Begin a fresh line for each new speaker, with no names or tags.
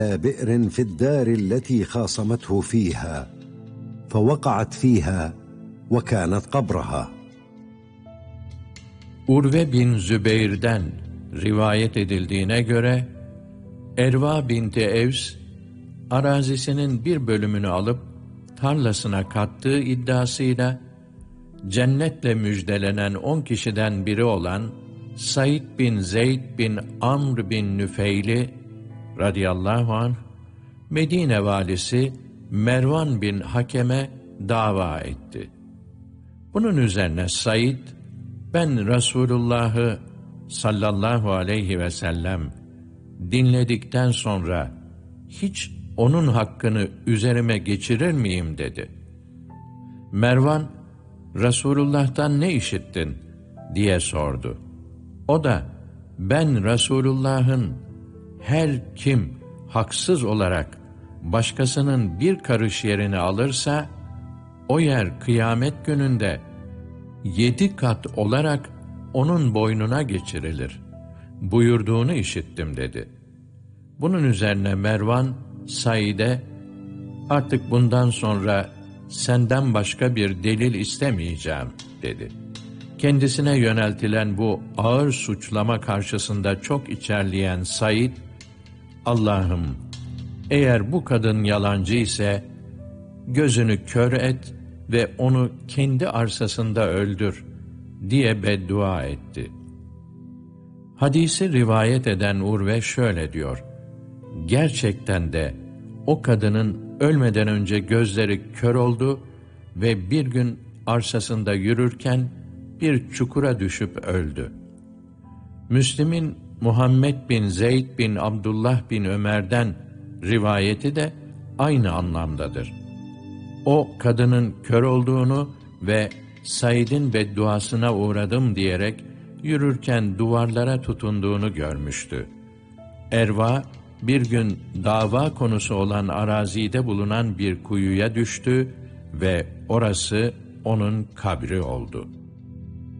بئر في الدار التي خاصمته فيها فوقعت فيها وكانت قبرها.
Urve bin Zübeyr'den rivayet edildiğine göre, Erva binti Evs, arazisinin bir bölümünü alıp tarlasına kattığı iddiasıyla, cennetle müjdelenen 10 kişiden biri olan Said bin Zeyd bin Amr bin Nüfeyl'i radıyallahu anh, Medine valisi Mervan bin Hakem'e dava etti. Bunun üzerine Said, ben Resulullah'ı sallallahu aleyhi ve sellem dinledikten sonra hiç onun hakkını üzerime geçirir miyim dedi. Mervan, Resulullah'tan ne işittin diye sordu. O da, ben Resulullah'ın her kim haksız olarak başkasının bir karış yerini alırsa, o yer kıyamet gününde 7 kat olarak onun boynuna geçirilir buyurduğunu işittim dedi. Bunun üzerine Mervan, Said'e, artık bundan sonra senden başka bir delil istemeyeceğim dedi. Kendisine yöneltilen bu ağır suçlama karşısında çok içerleyen Said, Allah'ım, eğer bu kadın yalancı ise gözünü kör et ve onu kendi arsasında öldür diye beddua etti. Hadisi rivayet eden Urve şöyle diyor: gerçekten de o kadının ölmeden önce gözleri kör oldu ve bir gün arsasında yürürken bir çukura düşüp öldü. Müslim'in Muhammed bin Zeyd bin Abdullah bin Ömer'den rivayeti de aynı anlamdadır. O kadının kör olduğunu ve Said'in bedduasına uğradım diyerek yürürken duvarlara tutunduğunu görmüştü. Erva bir gün dava konusu olan arazide bulunan bir kuyuya düştü ve orası onun kabri oldu.